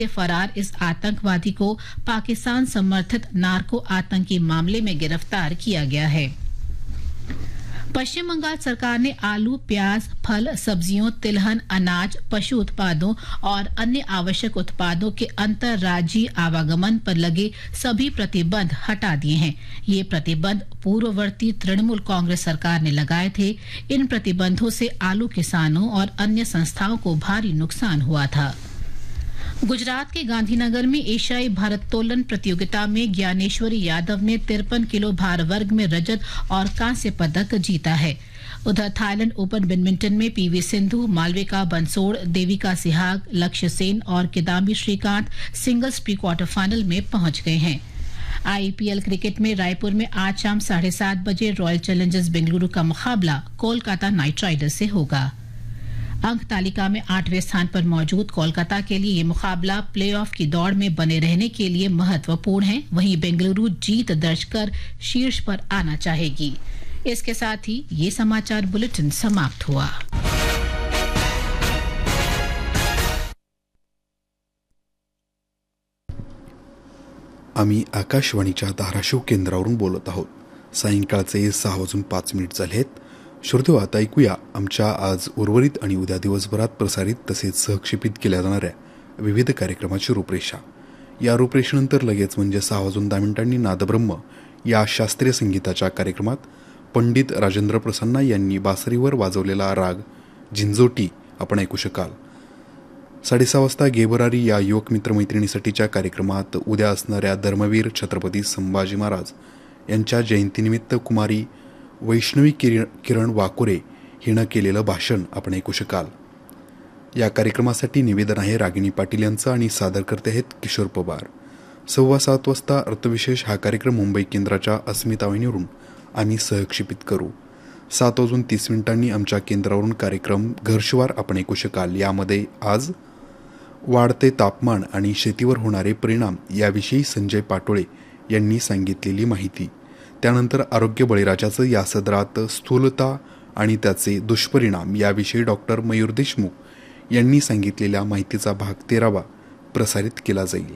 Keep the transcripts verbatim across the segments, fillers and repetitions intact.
फरार इस आतंकवादी को पाकिस्तान समर्थित नार्को आतंकी मामले में गिरफ्तार किया गया है। पश्चिम बंगाल सरकार ने आलू, प्याज, फल, सब्जियों, तिलहन, अनाज, पशु उत्पादों और अन्य आवश्यक उत्पादों के अंतर्राज्यीय आवागमन पर लगे सभी प्रतिबंध हटा दिए हैं। ये प्रतिबंध पूर्ववर्ती तृणमूल कांग्रेस सरकार ने लगाए थे। इन प्रतिबंधों से आलू किसानों और अन्य संस्थाओं को भारी नुकसान हुआ था। गुजरात के गांधीनगर में एशियाई भारोत्तोलन प्रतियोगिता में ज्ञानेश्वरी यादव ने तिरपन किलो भार वर्ग में रजत और कांस्य पदक जीता है। उधर थाईलैंड ओपन बैडमिंटन में पीवी सिंधु, मालविका बंसोड़, देविका सिहाग, लक्ष्य सेन और Kidambi Shrikant singles pre quarter final में पहुंच गए हैं। आईपीएल क्रिकेट में रायपुर में आज शाम साढ़े सात बजे रॉयल चैलेंजर्स बेंगलुरु का मुकाबला कोलकाता नाइट राइडर्स से होगा। अंक तालिका में आठवें स्थान पर मौजूद कोलकाता के लिए ये मुकाबला प्लेऑफ की दौड़ में बने रहने के लिए महत्वपूर्ण है। वहीं बेंगलुरु जीत दर्ज कर शीर्ष पर आना चाहेगी। इसके साथ ही ये समाचार बुलेटिन समाप्त हुआ। आम्ही आकाशवाणीच्या धाराशिव केंद्रावरून बोलत आहोत। सायंकाळचे सहा वाजून पाच मिनिट झालेत। श्रोतेहो, आता ऐकूया आमच्या आज उर्वरित आणि उद्या दिवसभरात प्रसारित तसेच सहक्षेपित केल्या जाणाऱ्या विविध कार्यक्रमाची रूपरेषा। या रूपरेषेनंतर लगेच म्हणजे सहा वाजून दहा मिनिटांनी नादब्रह्म या शास्त्रीय संगीताच्या कार्यक्रमात पंडित राजेंद्र प्रसन्ना यांनी बासरीवर वाजवलेला राग झिंजोटी आपण ऐकू शकाल। साडेसहा वाजता गेबरारी या युवक मित्र मैत्रिणीसाठीच्या कार्यक्रमात उद्या असणाऱ्या धर्मवीर छत्रपती संभाजी महाराज यांच्या जयंतीनिमित्त कुमारी वैष्णवी किरण वाकुरे हिनं केलेलं भाषण आपण ऐकू शकाल। या कार्यक्रमासाठी निवेदन आहे रागिणी पाटील यांचं आणि सादरकर्ते आहेत किशोर पवार। सव्वा सात वाजता अर्थविशेष हा कार्यक्रम मुंबई केंद्राच्या अस्मिता वाहिनीवरून आम्ही सहक्षेपित करू। सात वाजून तीस मिनिटांनी आमच्या केंद्रावरून कार्यक्रम घरशिवार आपण ऐकू शकाल। यामध्ये आज वाढते तापमान आणि शेतीवर होणारे परिणाम याविषयी संजय पाटोळे यांनी सांगितलेली माहिती। त्यानंतर आरोग्य बळीराजाचं या सदरात स्थूलता आणि त्याचे दुष्परिणाम याविषयी डॉक्टर मयूर देशमुख यांनी सांगितलेल्या माहितीचा भाग तेरावा प्रसारित केला जाईल।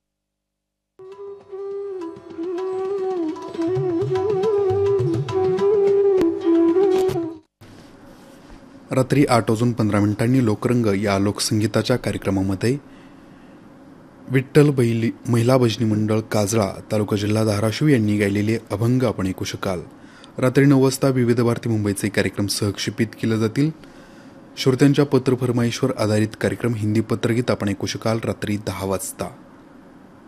रात्री आठ वाजून पंधरा मिनिटांनी लोकरंग या लोकसंगीताच्या कार्यक्रमामध्ये विठ्ठल बैली महिला भजनी मंडळ काजळा तालुका जिल्हा धाराशिव यांनी गायलेले अभंग आपण ऐकू शकाल। रात्री नऊ वाजता विविध भारती मुंबईचे कार्यक्रम सहक्षेपित केले जातील। श्रोत्यांच्या पत्र फरमाईशवर आधारित कार्यक्रम हिंदी पत्रगीत आपण ऐकू शकाल रात्री दहा वाजता।